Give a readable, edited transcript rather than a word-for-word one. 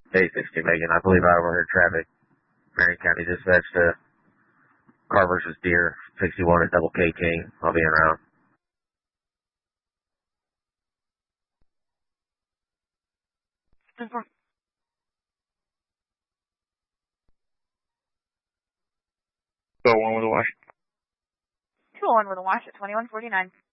Hey, 60 Megan. I believe I overheard traffic. Marion County Dispatch to car versus deer, 61 at Double K King. I'll be around. Go on with the wash. 201 with a wash at 2149.